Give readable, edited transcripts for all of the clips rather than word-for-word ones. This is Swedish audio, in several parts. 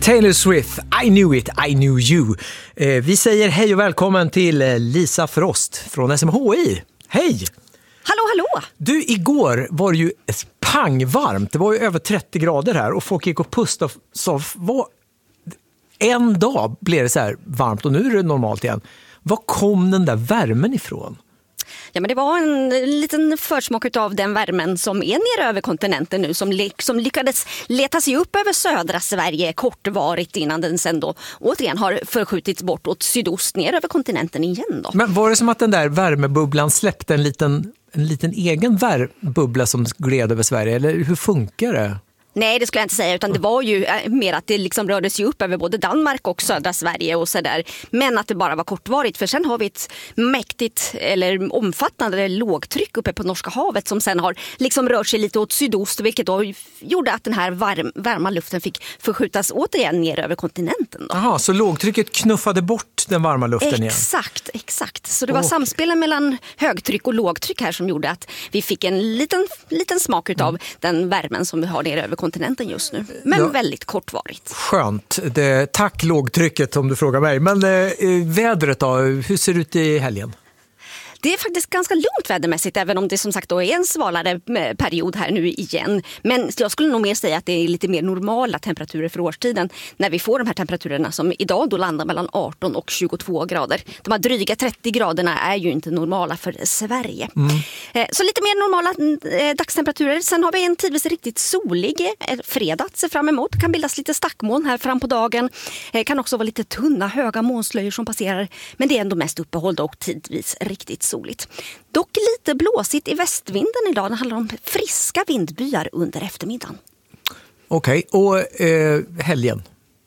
Taylor Swift, I knew it, I knew you. Vi säger hej och välkommen till Lisa Frost från SMHI. Hej! Hallå, hallå! Du, igår var det ju pangvarmt. Det var ju över 30 grader här och folk gick och pustade och sa, en dag blev det så här varmt och nu är det normalt igen. Var kom den där värmen ifrån? Ja, men det var en liten försmak av den värmen som är nere över kontinenten nu, som lyckades leta sig upp över södra Sverige kortvarigt innan den sen då återigen har förskjutits bort åt sydost ner över kontinenten igen då. Men var det som att den där värmebubblan släppte en liten egen bubbla som gled över Sverige, eller hur funkar det? Nej, det skulle jag inte säga, utan det var ju mer att det liksom rörde sig upp över både Danmark och södra Sverige och sådär. Men att det bara var kortvarigt, för sen har vi ett mäktigt eller omfattande lågtryck uppe på Norska havet som sen har liksom rört sig lite åt sydost, vilket då gjorde att den här varma luften fick förskjutas återigen ner över kontinenten. Jaha, så lågtrycket knuffade bort den varma luften igen? Exakt. Så det var samspelen mellan högtryck och lågtryck här som gjorde att vi fick en liten smak av den värmen som vi har nere över kontinenten just nu. Men väldigt kortvarigt. Skönt. Tack lågtrycket om du frågar mig. Men vädret då? Hur ser det ut i helgen? Det är faktiskt ganska lugnt vädermässigt, även om det som sagt då är en svalare period här nu igen. Men jag skulle nog mer säga att det är lite mer normala temperaturer för årstiden när vi får de här temperaturerna som idag då landar mellan 18 och 22 grader. De här dryga 30 graderna är ju inte normala för Sverige. Så lite mer normala dagstemperaturer. Sen har vi en tidvis riktigt solig fredag att se fram emot. Det kan bildas lite stackmoln här fram på dagen. Det kan också vara lite tunna, höga molnslöjor som passerar. Men det är ändå mest uppehåll och tidvis riktigt soligt. Dock lite blåsigt i västvinden idag. Det handlar om friska vindbyar under eftermiddagen. Okej, och helgen?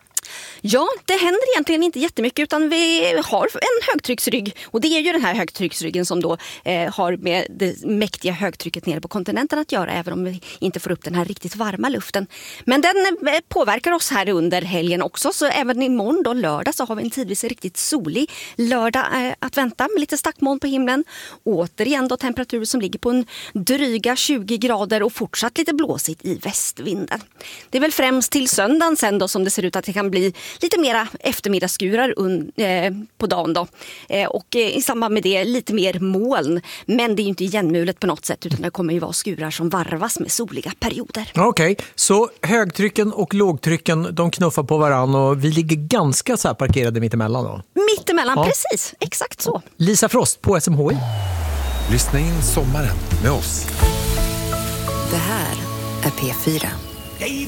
Ja, det händer egentligen inte jättemycket, utan vi har en högtrycksrygg, och det är ju den här högtrycksryggen som då har med det mäktiga högtrycket nere på kontinenten att göra, även om vi inte får upp den här riktigt varma luften. Men den påverkar oss här under helgen också, så även imorgon då lördag så har vi en tidvis riktigt solig lördag att vänta med lite stackmoln på himlen. Återigen då temperaturer som ligger på en dryga 20 grader och fortsatt lite blåsigt i västvinden. Det är väl främst till söndagen sen då som det ser ut att det kan bli lite mera eftermiddagsskurar på dagen då. Och i samband med det lite mer moln. Men det är ju inte igenmulet på något sätt, utan det kommer ju vara skurar som varvas med soliga perioder. Okej, så högtrycken och lågtrycken, de knuffar på varann och vi ligger ganska så här parkerade mittemellan då? Mittemellan, precis. Exakt så. Lisa Frost på SMHI. Lyssna in sommaren med oss. Det här är P4.